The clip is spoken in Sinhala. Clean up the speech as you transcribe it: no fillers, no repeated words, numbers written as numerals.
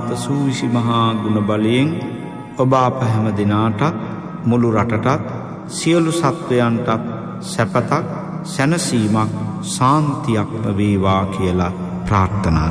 අනන්ත සූවිසි මහා ගුණ බලයෙන් ඔබ අප හැම දිනාටත් මුළු රටටත් සියලු සත්වයන්ටත් සැපතක් සැනසීමක් සාන්තියක්ම වේවා කියලා ප්‍රාර්ථනා